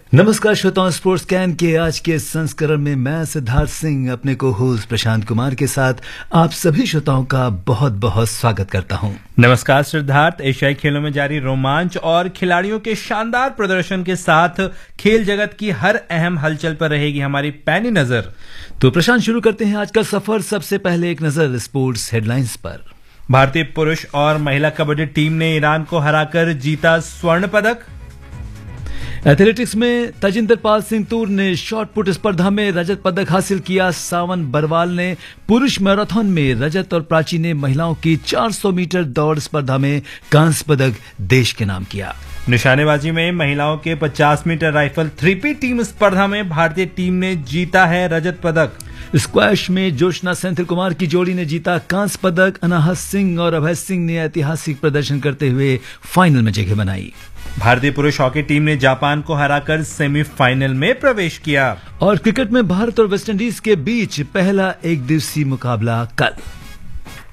नमस्कार श्रोताओं, sports can के आज के संस्करण में मैं सिद्धार्थ सिंह अपने को होस्ट प्रशांत कुमार के साथ आप सभी श्रोताओं का बहुत बहुत स्वागत करता हूं। नमस्कार सिद्धार्थ। एशियाई खेलों में जारी रोमांच और खिलाड़ियों के शानदार प्रदर्शन के साथ खेल जगत की हर अहम हलचल पर रहेगी हमारी पैनी नजर। तो प्रशांत, शुरू करते हैं आज का सफर। सबसे पहले एक नजर स्पोर्ट्स हेडलाइंस पर। भारतीय पुरुष और महिला कबड्डी टीम ने ईरान को हराकर जीता स्वर्ण पदक। एथलेटिक्स में तजिंदर पाल सिंह तूर ने शॉट पुट स्पर्धा में रजत पदक हासिल किया। सावन बरवाल ने पुरुष मैराथन में रजत और प्राची ने महिलाओं की 400 मीटर दौड़ स्पर्धा में कांस्य पदक देश के नाम किया। निशानेबाजी में महिलाओं के 50 मीटर राइफल 3P टीम स्पर्धा में भारतीय टीम ने जीता है रजत पदक। स्क्वैश में जोशना सेंथिल कुमार की जोड़ी ने जीता कांस्य पदक। अनाहत सिंह और अभय सिंह ने ऐतिहासिक प्रदर्शन करते हुए फाइनल में जगह बनाई। भारतीय पुरुष हॉकी टीम ने जापान को हराकर सेमीफाइनल में प्रवेश किया। और क्रिकेट में भारत और वेस्टइंडीज के बीच पहला एक दिवसीय मुकाबला कल।